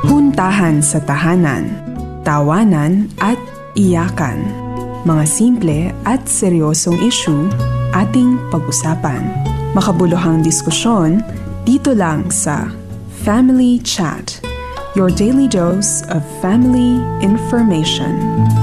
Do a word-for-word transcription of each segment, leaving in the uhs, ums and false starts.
Puntahan sa tahanan, tawanan at iyakan. Mga simple at seryosong issue ating pag-usapan. Makabuluhang diskusyon dito lang sa Family Chat, your daily dose of family information.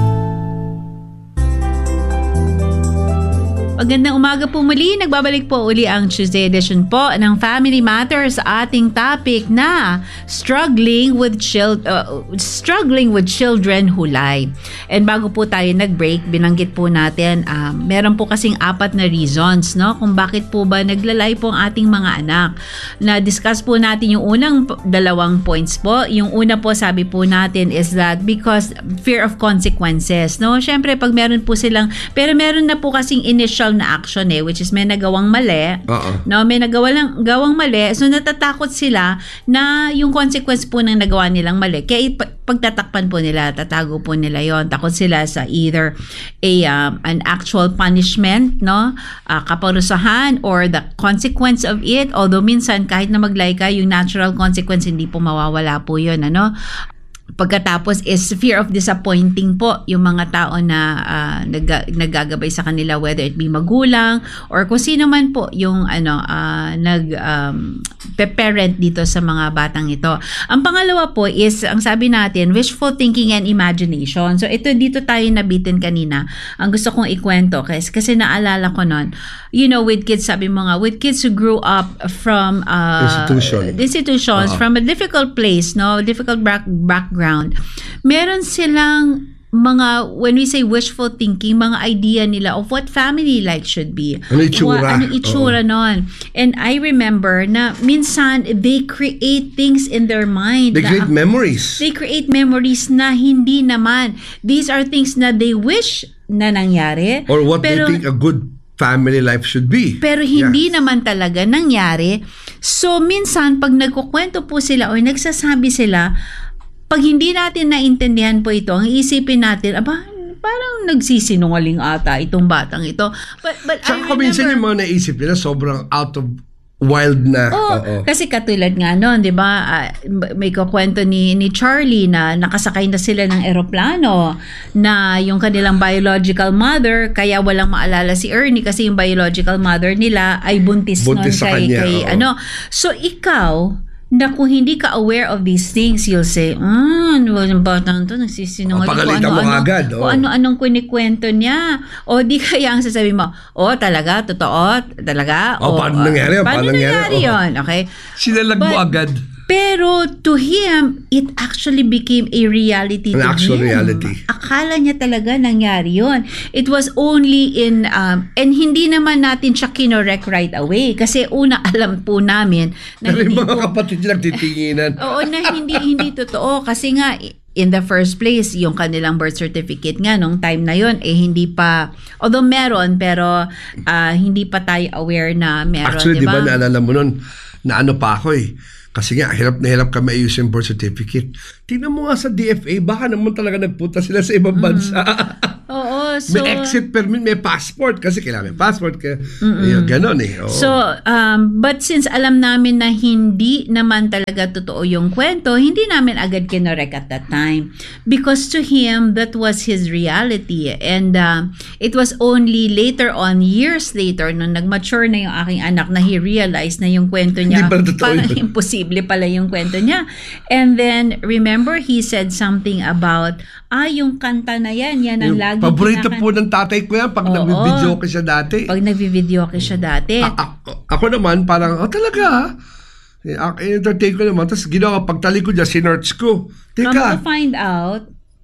Magandang umaga po muli. Nagbabalik po uli ang Tuesday edition po ng Family Matters sa ating topic na struggling with chil- uh, struggling with children who lie. And bago po tayo nag-break, binanggit po natin, uh, meron po kasing apat na reasons, no, kung bakit po ba naglalay po ang ating mga anak. Na-discuss po natin yung unang dalawang points po. Yung una po, sabi po natin is that because fear of consequences, no? Syempre, pag meron po silang, pero meron na po kasing initial na action eh, which is may nagawang mali. Uh-uh. No, may nagawa lang, gawang mali. So, natatakot sila na yung consequence po ng nagawa nilang mali. Kaya pagtatakpan po nila, tatago po nila yon. Takot sila sa either a um, an actual punishment, no, uh, kaparusahan, or the consequence of it. Although minsan, kahit na maglay ka, yung natural consequence, hindi po mawawala po yun, ano. Pagkatapos is fear of disappointing po yung mga tao na uh, nag- naggagabay sa kanila, whether it be magulang or kung sino man po yung ano uh, nag um, parent dito sa mga batang ito. Ang pangalawa po is, ang sabi natin, wishful thinking and imagination. So ito, dito tayo nabitin kanina. Ang gusto kong ikwento kasi, kasi naalala ko nun, you know, with kids, sabi mo nga, with kids who grew up from uh, Institution. institutions, uh-huh. from a difficult place, no, difficult back- background, meron silang mga, when we say wishful thinking, mga idea nila of what family life should be. Ano itsura? What, ano itsura nun. And I remember na minsan they create things in their mind. They na, create memories. They create memories na hindi naman. These are things na they wish na nangyari. Or what pero, they think a good family life should be. Pero hindi yeah. naman talaga nangyari. So minsan, pag nagkukwento po sila o nagsasabi sila, pag hindi natin naintindihan po ito, ang isipin natin, aba, parang nagsisinungaling ata itong batang ito. But, but Tsaka I remember, minsan yung mga naisip nila, sobrang out of wild na. Oh, Oo. Kasi katulad nga noon, 'di ba? Uh, may kukwento ni ni Charlie na nakasakay na sila ng eroplano na yung kanilang biological mother, kaya walang maalala si Ernie kasi yung biological mother nila ay buntis, buntis noon kay, kanya, kay ano. So ikaw na kung hindi ka aware of these things, you'll say, ah, yung batang to, nagsisinungaling. Oh, pagalitan mo agad. Oh. Kung ano-anong kunikwento niya. O di kaya ang sasabihin mo, oh, talaga, totoo, talaga. Oh, o, paano nangyari yun? Paano, paano nangyari oh. yun? Okay? Sinalag mo But, agad. Pero to him, it actually became a reality An to actual him. reality. Akala niya talaga nangyari yun. It was only in, um, and hindi naman natin siya kinorek right away. Kasi una, alam po namin na Pero hindi yung mga po, kapatid niya nagtitinginan. oo, na hindi, hindi totoo. Kasi nga, in the first place, yung kanilang birth certificate nga nung time na yon eh hindi pa, although meron, pero uh, hindi pa tayo aware na meron. Actually, di diba? ba, naalala mo nun, na ano pa ako eh. Kasi nga, hirap na hirap kami ayusin birth certificate. Tingnan mo nga sa D F A, baka naman talaga nagpunta sila sa ibang bansa. Mm. Oo, so... May exit permit, may passport. Kasi kailangan may passport. Kaya, yun, ganon eh. Oo. So, um, but since alam namin na hindi naman talaga totoo yung kwento, hindi namin agad kinorek at that time. Because to him, that was his reality. And uh, it was only later on, years later, nung nag-mature na yung aking anak, na he realized na yung kwento niya, parang yun. Imposible pala yung kwento niya. And then, remember, he said something about, ah, yung kanta na yan, yan ang lagi paborito kinakan- po ng tatay ko yan pag Oo. nag-video ko siya dati. Pag nag-video ko siya dati. A- a- ako naman, parang, oh talaga ha? I-entertain ko naman. Tapos ginawa, pagtali ko dyan, sinerch ko. Come to Teka, find out,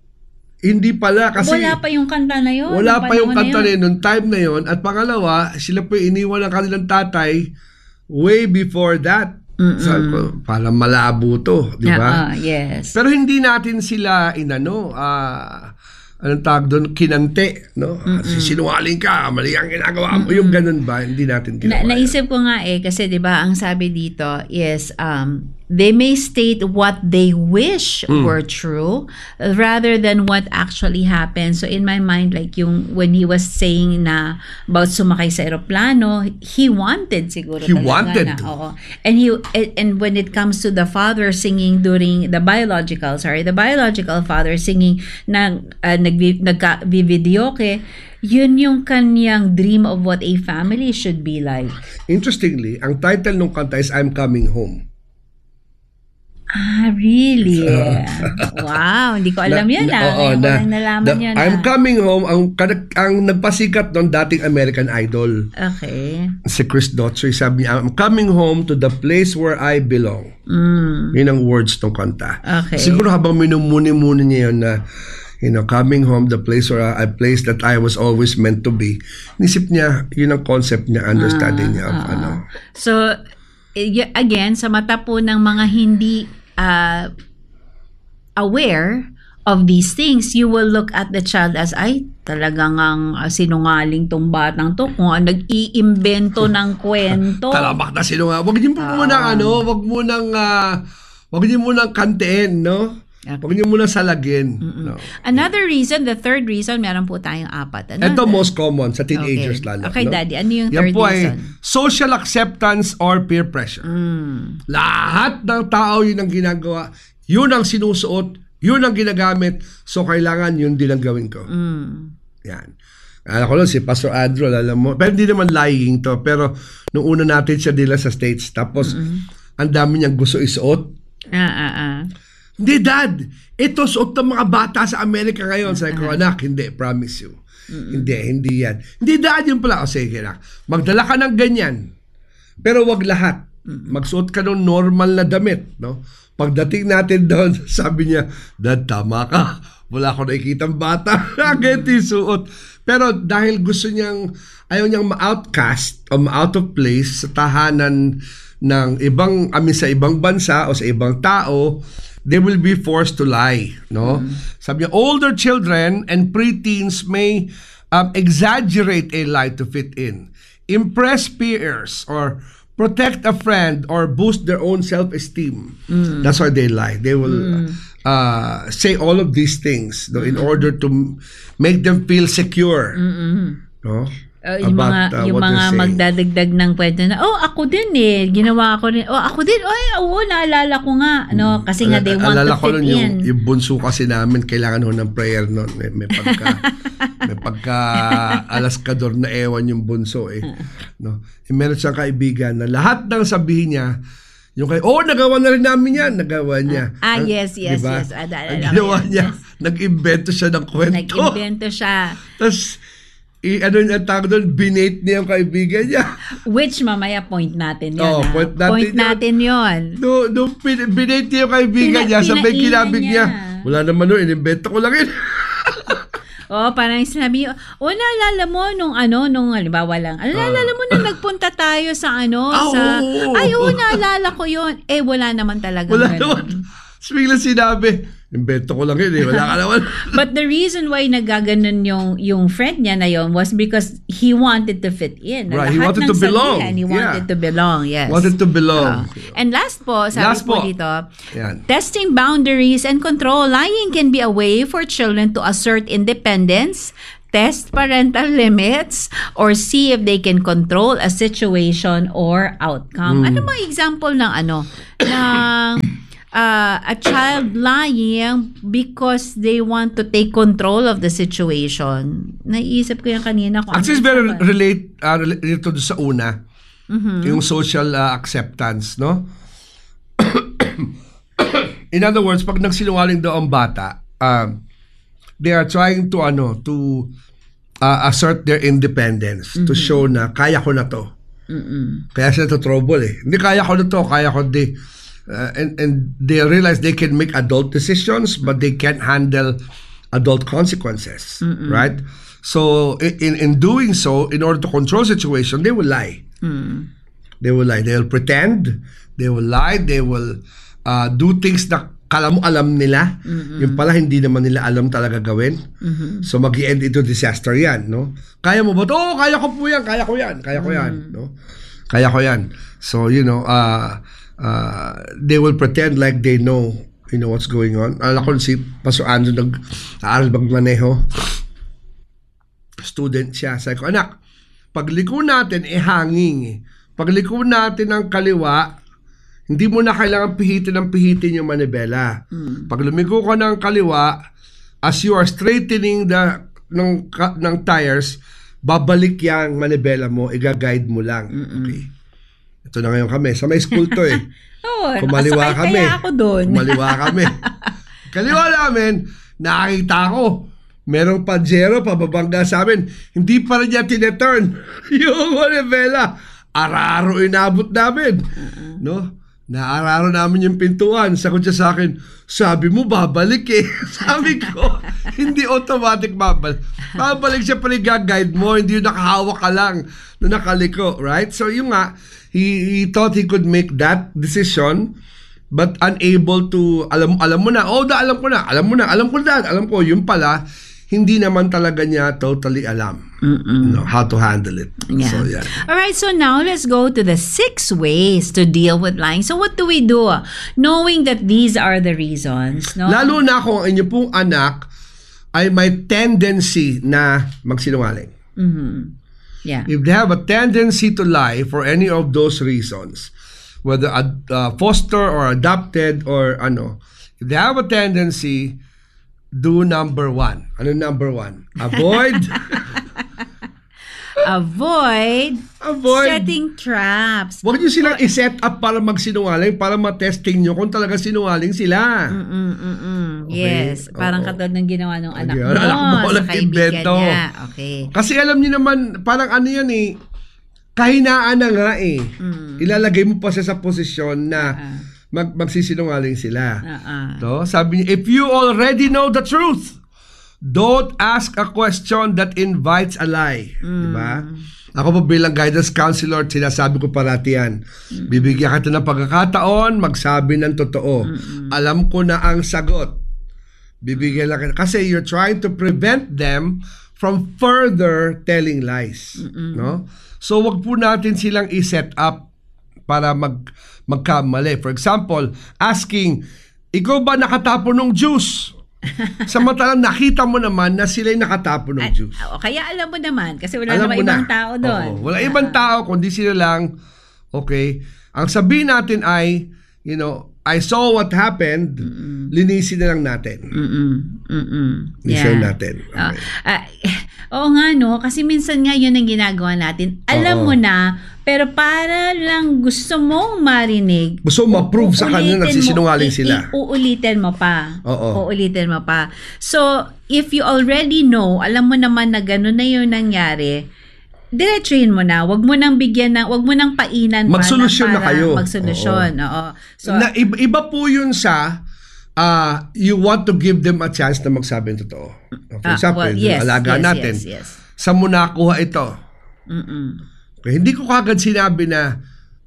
hindi pala. Kasi wala pa yung kanta na yun. wala pa yung kanta na yun. yun, nung time na yun. At pangalawa, sila po iniwan ng kanilang tatay way before that. Sabi ko, parang malabo to, di ba? Uh, yes. Pero hindi natin sila inano, ah, anong tawag doon, kinante, no? Sinungaling ka, mali ang ginagawa mo. Yung ganun ba, hindi natin ginawa. Na, naisip ko nga eh, kasi di ba ang sabi dito is, um, they may state what they wish Mm. were true rather than what actually happened. So in my mind, like yung when he was saying na about sumakay sa eroplano, he wanted siguro He talaga wanted na, to. oo. And he and when it comes to the father singing during the biological, sorry, the biological father singing na uh, nag nagka-videoke, yun yung kanyang dream of what a family should be like. Interestingly, ang title ng kanta is I'm Coming Home. Ah, really? Wow, hindi ko alam yan ah. oo, Ngayon ko na, lang nalaman the- yan I'm ah. Coming Home, ang, ang nagpasikat ng dating American Idol, Okay. si Chris Daughtry, sabi niya, I'm coming home to the place where I belong. Mm. Yun ang words ng kanta. Okay. Siguro habang minumuni-muni niya yun na, you know, coming home, the place where I, a place that I was always meant to be. Nisip niya, yun ang concept niya, understanding niya of Ah, ano. So, y- again, sa mata po ng mga hindi uh, aware of these things, you will look at the child as, ay, talagang ang uh, sinungaling tong batang to, kung uh, nag-iimbento ng kwento. Talamak na sino nga. Huwag niyo po Ah. muna, ano, huwag munang, uh, huwag niyo munang kantiin, no? Okay. Huwag niyo muna salagin. No? Another reason, the third reason, meron po tayong apat. Ano? Ito most common sa teenagers Okay. lalo. Okay, no? Daddy, ano yung Yan third po ay reason? social acceptance or peer pressure. Mm. Lahat ng tao yun ang ginagawa, yun ang sinusuot, yun ang ginagamit, so kailangan yun din ang gawin ko. Mm. Yan. Alam ko lang si Pastor Adro, alam mo, pero hindi naman lying to, pero nung una natin siya dila sa States, tapos ang dami niyang gusto isuot. Ah, ah, ah. Hindi, Dad, ito suot ng mga bata sa Amerika ngayon. Sabi ko, anak, hindi, promise you. Hindi, hindi yan. Hindi, Dad, yun pala. O sige na, magdala ka ng ganyan. Pero wag lahat. Magsuot ka ng normal na damit. No? Pagdating natin doon, sabi niya, Dad, tama ka. Wala ko nakikitang bata. Ganito yung suot. Pero dahil gusto niyang, ayaw niyang ma-outcast o ma-out of place sa tahanan ng ibang, I mean, sa ibang bansa o sa ibang tao, they will be forced to lie, no? Mm-hmm. Sabi niya, older children and preteens may um, exaggerate a lie to fit in, impress peers, or protect a friend, or boost their own self-esteem. Mm-hmm. That's why they lie. They will mm-hmm. uh, say all of these things, no, in order to make them feel secure, mm-hmm. no? Uh, yung About, mga uh, yung what mga they say. magdadagdag ng kwento na, oh, ako din eh, ginawa ko rin. Oh, ako din. Ay, oo, naalala ko nga. No, kasi nga they want Alala to ko fit nun in. yung, yung bunso kasi namin, kailangan ho ng prayer noon. May, may pagka, may pagka alaskador na ewan yung bunso eh. No? E, meron siyang kaibigan na lahat ng sabihin niya, yung kay, oh, nagawa na rin namin yan. Nagawa niya. Ah, Ang- yes, yes, diba? yes. Ah, Ang naalala ko ginawa yan. niya, Yes. nag-invento siya ng kwento. Nag-invento siya. Tapos, i ano niya tawag doon, binate niya yung kaibigan niya. Which mamaya point natin yun. Oh, ah. point natin point yun. natin yun. No, no, bin- binate niya yung kaibigan Pina- niya, sabay pinainan kilabig niya. niya. Wala naman no, inimbento ko lang yun. Oh, parang sinabi, oh, naalala mo nung ano, nung halimbawa lang, ano, naalala mo nung nagpunta tayo sa ano, Ah, sa, oo. ay, oo, naalala ko yun. Eh, wala naman talaga. Wala naman. Tapos bigla sinabi, invento ko lang yun eh, wala ka naman. But the reason why nagaganon yung yung friend niya na yon was because he wanted to fit in. Right, he Lahat wanted ng to belong. sabihan, He wanted Yeah. to belong, yes. Wanted to belong. Ah. And last po, sabi Last po po. dito, Yan. testing boundaries and control. Lying can be a way for children to assert independence, test parental limits, or see if they can control a situation or outcome. Hmm. Ano mga example ng ano? ng uh, a child lying because they want to take control of the situation. Naiisip ko yan kanina. Kung Actually, it's ano very ba. relate, uh, related to sa una. Yung social uh, acceptance, no? In other words, pag nagsinungaling daw ang bata, um, they are trying to, ano, to uh, assert their independence, to show na, kaya ko na to. Mm-mm. Kaya sila to trouble eh. Hindi, kaya ko na to, kaya ko di. Uh, and, and they realize they can make adult decisions, but they can't handle adult consequences, Mm-mm. right? So, in in doing so, in order to control situation, they will lie. Mm. They will lie. They will pretend. They will lie. They will uh, do things na kala mo alam nila. Mm-mm. Yung pala hindi naman nila alam talaga gawin. Mhm. So, mag-i-end into disaster yan, no? Kaya mo ba? Oo, kaya ko po yan. Kaya ko yan. Kaya ko yan, no? Kaya ko yan. So, you know, uh, uh, they will pretend like they know, you know what's going on. Alam ko si Pastor Andrew nag-aaral magmaneho. Student siya. Sabi ko, anak, pagliko natin, eh hanging eh. Pagliko natin ng kaliwa, hindi mo na kailangan pihitin ng pihitin yung manibela. Mm. Pag lumiko ka ng kaliwa, as you are straightening the ng, ng tires, babalik yung manibela mo, i-guide mo lang. Mm-mm. Okay. Ito na ngayon kami. Sa may school to eh. Oo, kumaliwa kami. Kaya ako doon. Kumaliwa kami. Kaliwa namin, nakakita ko, merong Pajero pababangga sa amin. Hindi pa rin niya tineturn yung manibela. Araro inabot namin. Uh-uh. No? Naararo namin yung pintuan. Sagot siya sa akin, sabi mo babalik eh. Sabi ko, hindi automatic babalik. Babalik siya pa rin guide mo, hindi yung nakahawak ka lang na nakaliko. Right? So yung nga, he, he thought he could make that decision but unable to, alam, alam mo na, oh da, alam ko na, alam mo na, alam ko na, alam ko, yung pala, hindi naman talaga niya totally alam you know, how to handle it. Yeah. So, yeah. All right, so now let's go to the six ways to deal with lying. So what do we do? Knowing that these are the reasons. No? Lalo na kung ang inyo pong anak ay may tendency na magsinungaling. Mm-hmm. Yeah. If they have a tendency to lie for any of those reasons, whether uh, foster or adopted or ano, if they have a tendency, do number one. Ano number one? Avoid. Avoid, Avoid setting traps. Huwag nyo silang i-set up para magsinungaling, para matesting nyo kung talaga sinungaling sila. Mm-mm, mm-mm. Okay? Yes, parang Oo. katulad ng ginawa ng anak mo, Anak mo, sa kaibigan nag-invento. niya. Okay. Kasi alam niyo naman, parang ano yan eh, kahinaan na nga eh. Mm. Ilalagay mo pa siya sa posisyon na Uh-uh. mag magsisinungaling sila. Uh-uh. So, sabi niya, if you already know the truth, don't ask a question that invites a lie. Mm. Diba? Ako po bilang guidance counselor, sinasabi ko parati yan. Mm. Bibigyan ka ng pagkakataon, magsabi ng totoo. Mm-mm. Alam ko na ang sagot. Bibigyan lang kita. Kasi you're trying to prevent them from further telling lies. Mm-mm. No? So, wag po natin silang i-set up para mag magkamali. For example, asking, ikaw ba nakatapon ng juice? Samantalang nakita mo naman na sila'y nakatapon ng juice. O kaya alam mo naman, kasi wala Alam naman mo ibang na. tao doon. Oo, wala ibang tao, kundi sila lang, okay, ang sabihin natin ay, you know, I saw what happened, mm-mm. linisin na lang natin. Mm-mm. Mm-mm. Linisin Yeah. natin. Uh, Okay. uh, oo nga no, kasi minsan nga yun ang ginagawa natin. Alam Oo. mo na, pero para lang gusto mong marinig. Gusto mo ma-prove sa kanila na nagsisinungaling mo, sila. I- uulitin mo pa. Oo. Uulitin mo pa. So, if you already know, alam mo naman na gano'n na yun nangyari, diretsuhin mo na. Wag mo nang bigyan ng, wag mo nang painan pa Magsolusyon na para kayo. Magsolusyon, oo. So, na, iba, iba po yun sa uh, you want to give them a chance na magsabi ng totoo. For ah, example, well, yung yes, alaga yes, natin. yes, yes. Saan mo nakuha ito? Mm-mm. Okay, hindi ko kagad sinabi na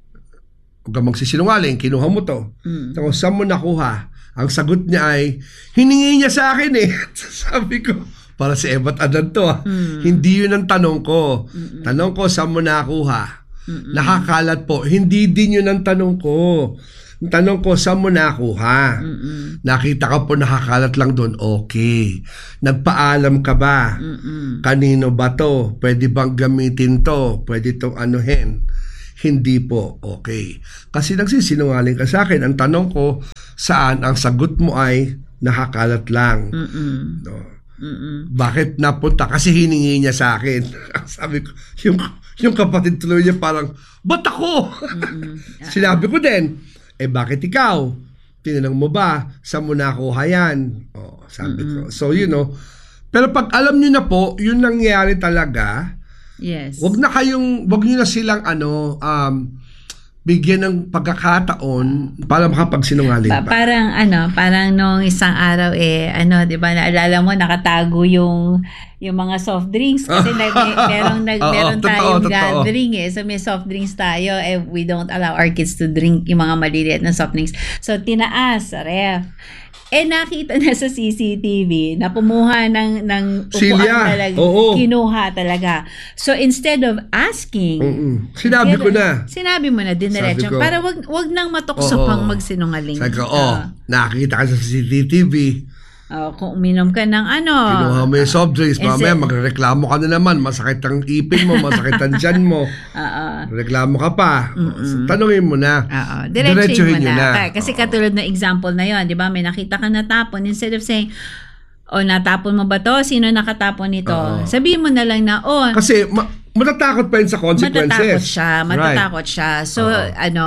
huwag kang magsisinungaling, kinuha mo to. Mm. So, saan mo nakuha? Ang sagot niya ay, hiningi niya sa akin eh. Sabi ko, para si Evat Adan to. Mm. Hindi yun ang tanong ko. Mm-mm. Tanong ko, saan mo nakuha? Mm-mm. Nakakalat po. Hindi din yun ang tanong ko. Ang tanong ko, saan mo nakuha? Mm-mm. Nakita ka po nakakalat lang doon. Okay. Nagpaalam ka ba? Mm-mm. Kanino ba to? Pwede bang gamitin to? Pwede itong anuhin? Hindi po. Okay. Kasi nagsisinungaling ka sa akin. Ang tanong ko, saan? Ang sagot mo ay nakakalat lang. Mm-mm. No. Mm-mm. Bakit napunta? Kasi hiningi niya sa akin. Sabi ko, yung, yung kapatid tuloy niya parang, ba't ako? Sinabi ko din, eh bakit ikaw? Tinanong mo ba? Saan mo nakuha yan? Oh, sabi ko. So, you know, pero pag alam niyo na po, yun nangyari talaga, yes. wag na kayong, wag niyo na silang ano, um, bigyan ng pagkakataon para makapagsinungaling Pa- pa. parang ano, parang nung isang araw eh, ano, 'di ba, naalala mo nakatago yung yung mga soft drinks kasi nag may, merong nag Oo, meron totoo, tayong totoo. gathering eh. So may soft drinks tayo eh, we don't allow our kids to drink yung mga maliliit na soft drinks. So tinaas sa ref. Eh, nakita na sa C C T V na kumuha ng, ng upuan Silya. talaga. Oo. Kinuha talaga. So, instead of asking, Mm-mm. Sinabi ko na. Sinabi mo na, diniretso. Sabi ko, para wag, wag nang matukso Oo. pang magsinungaling. Sabi ko, oh, Oo. nakakita ka sa C C T V. Oh, kung uminom ka ng ano. Kinuha mo yung soft drinks. Is Mamaya, it- magreklamo ka na naman. Masakit ang ipin mo, masakit ang tiyan mo. Oo. Reklamo ka pa. So, tanungin mo na. Oo. Diretsuhin mo nyo na. Kasi Oo. katulad ng example na yon, di ba? May nakita ka natapon. Instead of saying, oh, natapon mo ba to? Sino nakatapon nito? Oo. Sabihin mo na lang na, oh, Kasi, ma- matatakot pa yun sa consequences. matatakot siya. Matatakot siya. So, Oo. ano,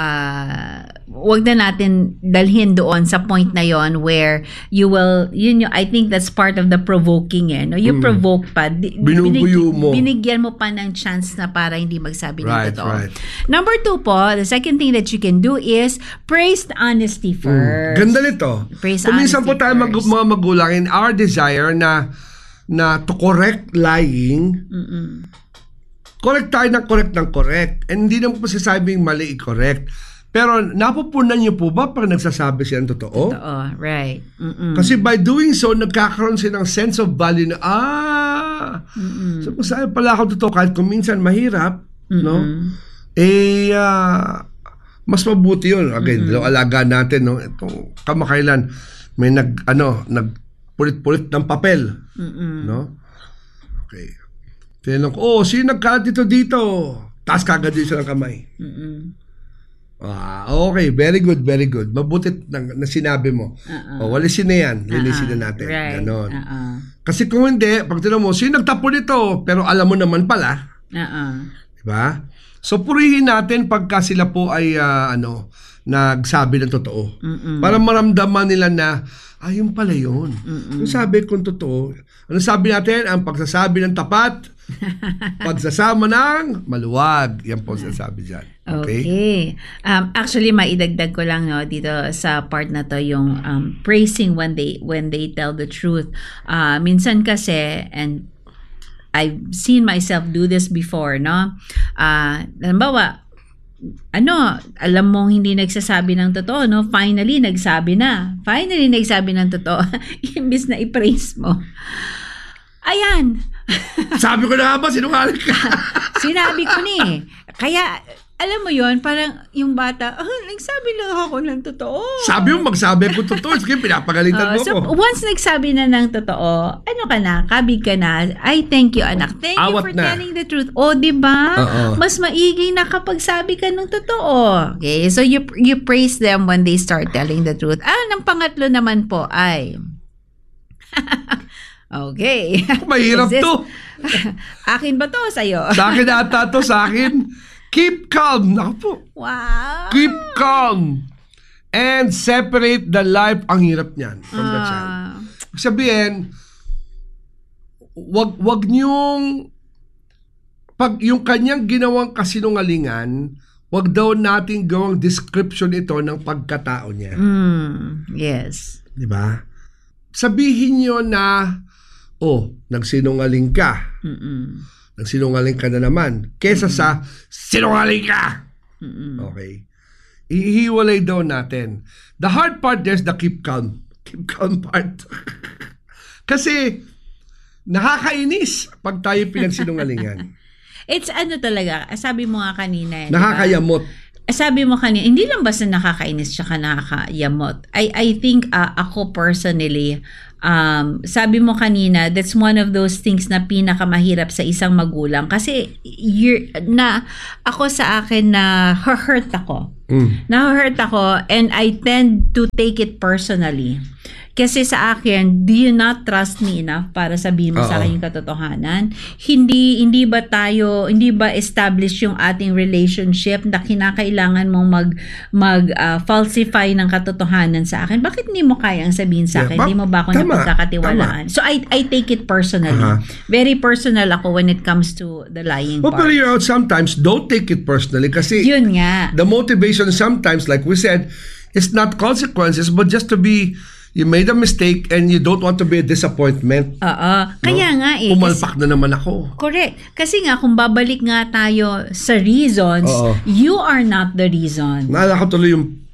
ah, wag na natin dalhin doon sa point na yon where you will, yun yung, I think that's part of the provoking eh. No? You Mm. provoke pa. Di- Binubuyo mo. Binigyan mo pa ng chance na para hindi magsabi ng Right, totoo. right. Number two po, the second thing that you can do is praise the honesty first. Ganda nito. Praise Kung minsan po honesty tayo mag- first. mga magulang in our desire na na to correct lying, Mm-mm. correct tayo ng correct ng correct. And hindi naman po sasabing mali i-correct. Pero napupunan niyo po ba pag nagsasabi siya ng totoo? Oo, right. Mm-mm. Kasi by doing so, nagkakaroon siya ng sense of value na, ah, Mm-mm. so kung saan pala ako totoo, kahit kung minsan mahirap, no? Mm-mm. Eh, ah, mas mabuti yun. Again, mm-hmm. alaga natin, no? Itong kamakailan, may nag, ano, nagpulit-pulit ng papel, Mm-mm. no? Okay. Tinanong ko, oh, sino nagkalat dito dito? Taas kagad din siya ng kamay. Mm-mm. Ah, okay, very good, very good. Mabuti na, na sinabi mo. Uh-uh. O, walisin na yan. Linisin Uh-uh. na natin. Right. Ganon. Uh-uh. Kasi kung hindi, pag tinanong mo, sino nagtapo nito? Pero alam mo naman pala. Uh-uh. Diba? So, purihin natin pagka sila po ay, ah, ano, nagsabi ng totoo. Mm-mm. Para maramdaman nila na, ay, yun pala yun. Mm-mm. Yung sabi kong totoo. Ano sabi natin? Ang pagsasabi ng tapat, pagsasama ng maluwag. Yan po sasabi dyan. Okay? Okay. Um, actually, maidagdag ko lang no dito sa part na to yung um, praising when they when they tell the truth. Uh, minsan kasi, and I've seen myself do this before, no? Uh, halimbawa, ano, alam mong hindi nagsasabi ng totoo, no? Finally, nagsabi na. Finally, nagsabi ng totoo. Imbis na i-praise mo. Ayan. Sabi ko na nga ba, sinungaling ka? Sinabi ko ni eh. Kaya, alam mo yon parang yung bata, ah, nagsabi lang ako ng totoo. Sabi mo, magsabi ko totoo. Sige, pinapagalitan Uh, mo so, ko. once nagsabi na ng totoo, ano ka na, kabig ka na, ay, thank you, anak. Thank you Awat for na. telling the truth. O, di ba? Oo. Mas maigi na kapag sabi ka ng totoo. Okay, so you you praise them when they start telling the truth. Ah, ng pangatlo naman po ay, okay. Mahirap Is this- to. Akin ba to sa'yo? Sa akin ata to, sa akin. Keep calm. Naku po. Wow. Keep calm. And separate the life. Ang hirap niyan from the child. Ah. Sabihin, wag, wag niyong, pag yung kanyang ginawang kasinungalingan, wag daw nating gawang description ito ng pagkatao niya. Mm, yes. Di ba? Sabihin niyo na, oh, nagsinungaling ka. Mm-mm. Nagsinungaling ka na naman. Kesa sa, sinungaling ka! Mm-mm. Okay. Ihiwalay daw natin. The hard part there's the keep calm. Keep calm part. Kasi, nakakainis pag tayo pinagsinungalingan. It's ano talaga, sabi mo nga kanina. eh, Nakakayamot. diba? Sabi mo kanina, hindi lang basta nakakainis tsaka nakakayamot. I, I think uh, ako personally, um, sabi mo kanina, that's one of those things na pinakamahirap sa isang magulang. Kasi you're, na, ako sa akin na hurt ako. Mm. Na-hurt ako and I tend to take it personally. Kasi sa akin, do you not trust me enough para sabihin mo Oo. sa akin yung katotohanan? Hindi hindi ba tayo, hindi ba establish yung ating relationship na kinakailangan mong mag mag uh, falsify ng katotohanan sa akin? Bakit hindi mo kayang sabihin sa akin? Yeah, ba- Hindi mo ba ako tama, napagkakatiwalaan? So I I take it personally. Uh-huh. Very personal ako when it comes to the lying Well, part. pero you know, sometimes don't take it personally kasi Yun nga. the motivation sometimes, like we said, is not consequences but just to be, you made a mistake and you don't want to be a disappointment. Oo. Kaya No? nga eh. kasi- Pumalpak na naman ako. Correct. Kasi nga, kung babalik nga tayo sa reasons, Oo. you are not the reason. Naalala ko tuloy yung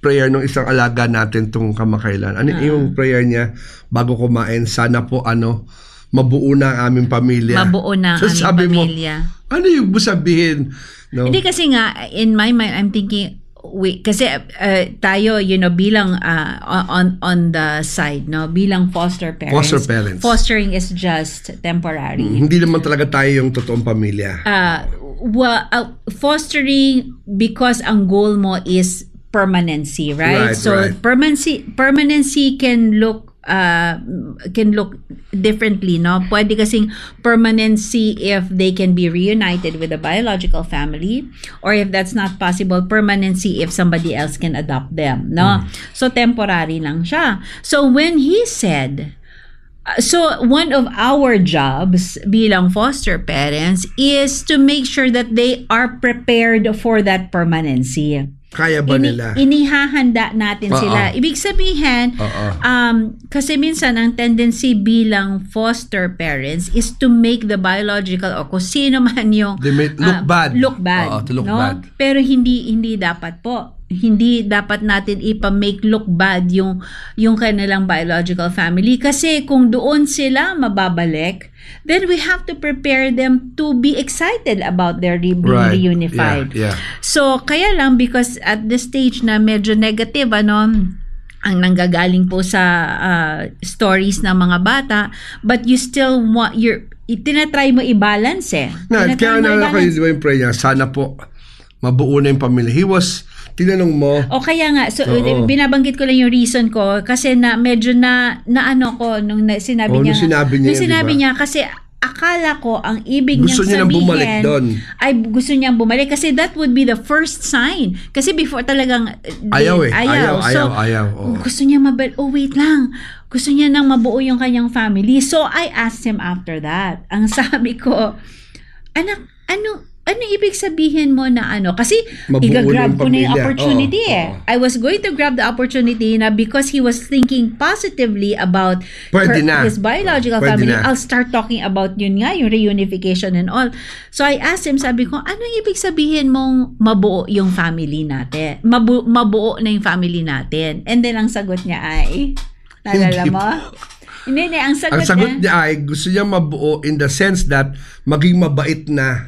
prayer ng isang alaga natin tong kamakailan. Ano Ah. yung prayer niya bago kumain? Sana po ano, mabuo na ang aming pamilya. Mabuo na ang So, aming sabi mo, pamilya. ano yung mo sabihin? No? Hindi kasi nga, in my mind, I'm thinking, wait, kasi uh, tayo, you know, bilang uh, on on the side, no, bilang foster parents, Foster parents. fostering is just temporary. Hindi naman talaga tayo yung totoong pamilya. Uh, well, uh, fostering because ang goal mo is permanency, right? Right, so right. permanency permanency can look uh can look differently, no? Pwede kasing permanency if they can be reunited with a biological family, or if that's not possible, permanency if somebody else can adopt them, no? So temporary lang siya. So when he said, uh, so one of our jobs bilang foster parents is to make sure that they are prepared for that permanency. Kaya ba Ini- nila? inihahanda natin Oo. sila. Ibig sabihin, Oo. um, kasi minsan ang tendency bilang foster parents is to make the biological o kung sino man yung They may look ah, bad. look bad, Oo, to look no? bad. Pero hindi hindi dapat po. Hindi dapat natin ipa-make look bad yung yung kanilang biological family, kasi kung doon sila mababalik, then we have to prepare them to be excited about their re- being Right. reunified. Yeah, yeah. So, kaya lang, because at this stage na medyo negative, ano, ang nanggagaling po sa uh, stories ng mga bata, but you still want, you're, itinatry mo i-balance eh. Na, Tinatry kaya mo na ako i-balance. yung, yung prayer niya, sana po mabuo na yung pamilya. He was, tinanong mo, O kaya nga, so Oo. binabanggit ko lang yung reason ko, kasi na medyo na, na ano ko, nung na, sinabi Oh, niya, nung sinabi niya nung yun, sinabi diba? niya, kasi akala ko ang ibig Gusto niya niyang nang sabihin bumalik doon. ay gusto niyang bumalik, kasi that would be the first sign, kasi before talagang uh, ayaw eh. Ayaw, So, ayaw, ayaw. oo. gusto niya mabal oh wait lang, gusto niya nang mabuo yung kanyang family. So I asked him after that, ang sabi ko, anak, ano ano ibig sabihin mo na ano? Kasi Mabuo igagrab yung ko na yung pamilya. opportunity Oo, eh. oo. I was going to grab the opportunity na because he was thinking positively about Pwede na. his biological Pwede family, na. I'll start talking about yun nga, yung reunification and all. So I asked him, sabi ko, anong ibig sabihin mong mabuo yung family natin? Mabu- mabuo na yung family natin. And then ang sagot niya ay, naalala Hindi mo? Hindi, hindi. Ang sagot, Ang sagot niya, niya ay, gusto niya mabuo in the sense that maging mabait na.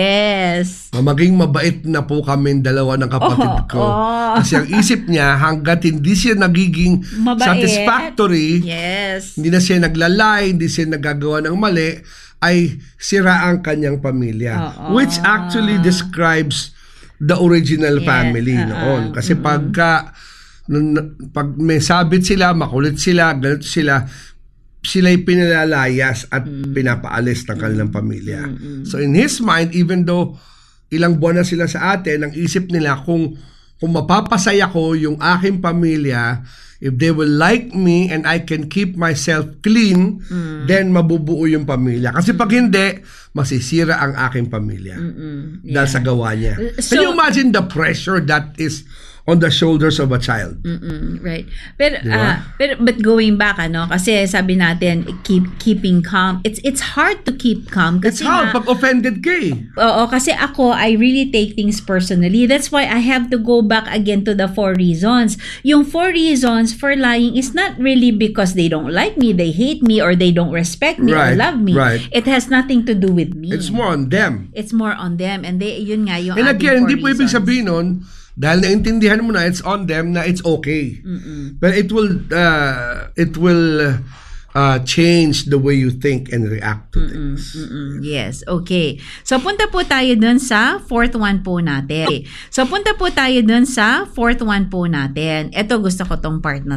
yes. Maging mabait na po kami dalawa ng kapatid Oo, ko. oo. Kasi ang isip niya, hanggat hindi siya nagiging Mabait. satisfactory, Yes. hindi na siya naglalay, hindi siya nagagawa ng mali, ay sira ang kanyang pamilya. Oo. Which actually describes the original Yeah, family oo. noon. Kasi pagka, nun- pag may sabit sila, makulit sila, ganito sila, sila'y pinalalayas at pinapaalis ng kanilang pamilya. So in his mind, even though ilang buwan na sila sa atin, ang isip nila kung kung mapapasaya ko yung aking pamilya, if they will like me and I can keep myself clean, then mabubuo yung pamilya. Kasi pag hindi, masisira ang aking pamilya. Dahil sa gawa niya. So- Can you imagine the pressure that is on the shoulders of a child? Mm-mm, right. Pero, Diba? ah, pero but going back, ano, kasi sabi natin, keep keeping calm. It's it's hard to keep calm. It's Kasi hard nga, pag offended ka eh. oo, kasi ako, I really take things personally. That's why I have to go back again to the four reasons. Yung four reasons for lying is not really because they don't like me, they hate me, or they don't respect me or Right, love me. right. It has nothing to do with me. It's more on them. It's more on them. And they, yun nga, yung And ating again, four hindi po ibig reasons. sabihin nun, dahil naintindihan mo na it's on them, na it's okay. But it will uh, it will uh, change the way you think and react to things. Mm, yes, okay. So, punta po tayo dun sa fourth one po natin. So, punta po tayo dun sa fourth one po natin. Ito, gusto ko tong part na